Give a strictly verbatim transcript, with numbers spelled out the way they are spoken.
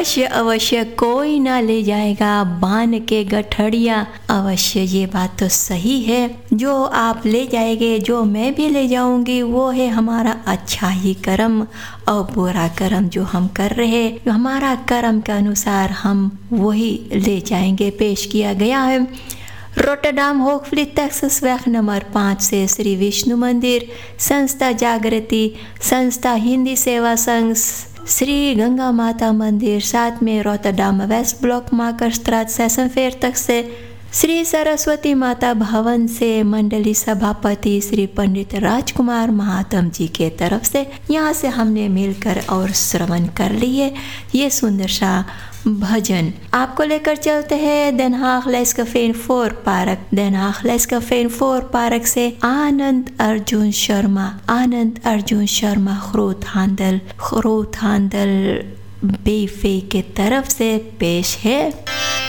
अवश्य अवश्य कोई ना ले जाएगा बांध के गठरिया। अवश्य ये बात तो सही है, जो आप ले जाएंगे, जो मैं भी ले जाऊंगी, वो है हमारा अच्छा ही कर्म। और बुरा कर्म जो हम कर रहे, हमारा कर्म के अनुसार हम वही ले जाएंगे। पेश किया गया है रोटरडाम होगफ्लीट टेक्सास वैक नंबर पाँच से श्री विष्णु मंदिर, संस्था जागृति, संस्था हिंदी सेवा संघ, श्री गंगा माता मंदिर, साथ में रोटरडाम west block marker स्ट्राट session fair तक से श्री सरस्वती माता भवन से मंडली सभापति श्री पंडित राजकुमार महात्म जी के तरफ से यहाँ से हमने मिलकर और श्रवण कर लिए ये सुंदर सा भजन। आपको लेकर चलते हैं Den Haag लेस्कफेन four park. Den Haag लेस्कफेन four park से आनंद अर्जुन शर्मा, आनंद अर्जुन शर्मा ख्रोत हांदल ख्रोत हांदल बेफे के तरफ से पेश है।